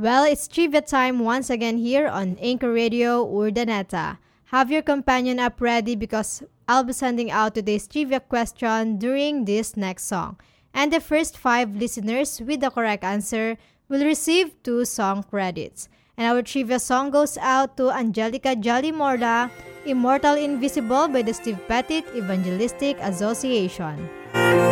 Well, it's trivia time once again here on Anchor Radio Urdaneta. Have your companion app ready because I'll be sending out today's trivia question during this next song. And the first five listeners with the correct answer will receive two song credits. And our trivia song goes out to Angelica Jolly Morda, Immortal Invisible by the Steve Pettit Evangelistic Association.